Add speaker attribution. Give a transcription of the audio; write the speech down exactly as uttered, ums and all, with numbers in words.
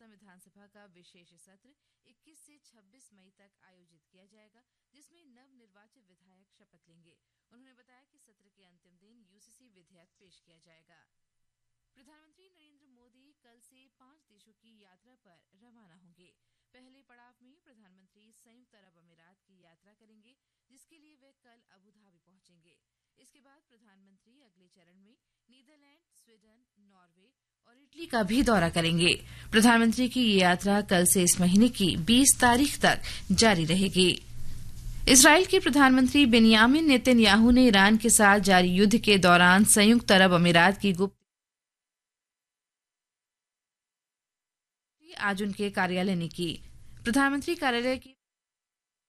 Speaker 1: असम विधानसभा का विशेष सत्र इक्कीस से छब्बीस मई तक आयोजित किया जाएगा, जिसमें नव निर्वाचित विधायक शपथ लेंगे। उन्होंने बताया कि सत्र के अंतिम दिन यूसीसी विधेयक पेश किया जाएगा। प्रधानमंत्री नरेंद्र मोदी कल से पांच देशों की यात्रा पर रवाना होंगे। पहले पड़ाव में प्रधानमंत्री संयुक्त अरब अमीरात की यात्रा करेंगे, जिसके लिए वे कल अबू धाबी पहुंचेंगे। इसके बाद प्रधानमंत्री अगले चरण में नीदरलैंड, स्वीडन, नॉर्वे और इटली का भी दौरा करेंगे। प्रधानमंत्री की ये यात्रा कल से इस महीने की बीस तारीख तक जारी रहेगी। इस्राएल के प्रधानमंत्री बेनियामिन नेतन्याहू ने ईरान के साथ जारी युद्ध के दौरान संयुक्त अरब अमीरात की गुप्त आज उनके कार्यालय ने की। प्रधानमंत्री कार्यालय की